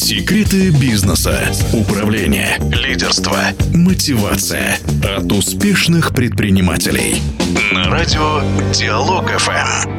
Секреты бизнеса, управления, лидерства, мотивация от успешных предпринимателей. На радио Диалог ФМ.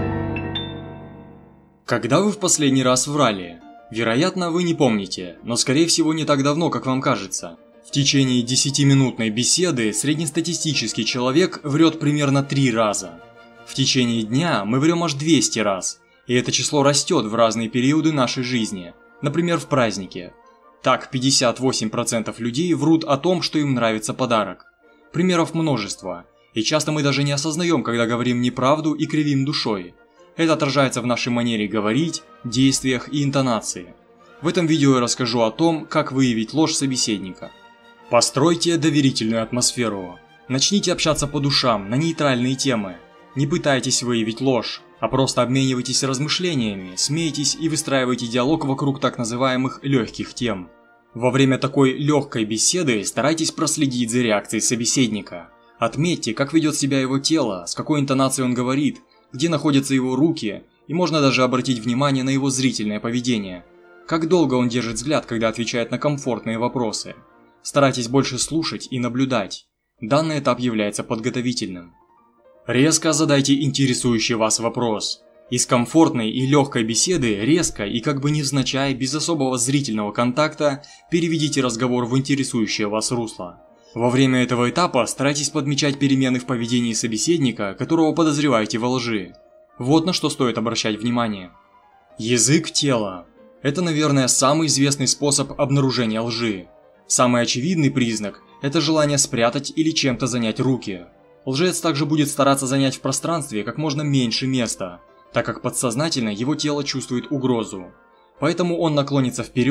Когда вы в последний раз врали? Вероятно, вы не помните, но скорее всего не так давно, как вам кажется. В течение 10-минутной беседы среднестатистический человек врет примерно 3 раза. В течение дня мы врем аж 200 раз, и это число растет в разные периоды нашей жизни, например, в празднике. Так, 58% людей врут о том, что им нравится подарок. Примеров множество, и часто мы даже не осознаем, когда говорим неправду и кривим душой. Это отражается в нашей манере говорить, действиях и интонации. В этом видео я расскажу о том, как выявить ложь собеседника. Постройте доверительную атмосферу. Начните общаться по душам на нейтральные темы. Не пытайтесь выявить ложь, а просто обменивайтесь размышлениями, смейтесь и выстраивайте диалог вокруг так называемых легких тем. Во время такой легкой беседы старайтесь проследить за реакцией собеседника. Отметьте, как ведет себя его тело, с какой интонацией он говорит, где находятся его руки, и можно даже обратить внимание на его зрительное поведение. Как долго он держит взгляд, когда отвечает на комфортные вопросы. Старайтесь больше слушать и наблюдать. Данный этап является подготовительным. Резко задайте интересующий вас вопрос. Из комфортной и легкой беседы резко и как бы невзначай, без особого зрительного контакта, переведите разговор в интересующее вас русло. Во время этого этапа старайтесь подмечать перемены в поведении собеседника, которого подозреваете во лжи. Вот на что стоит обращать внимание. Язык тела. Это, наверное, самый известный способ обнаружения лжи. Самый очевидный признак – это желание спрятать или чем-то занять руки. Лжец также будет стараться занять в пространстве как можно меньше места, так как подсознательно его тело чувствует угрозу. Поэтому он наклонится вперед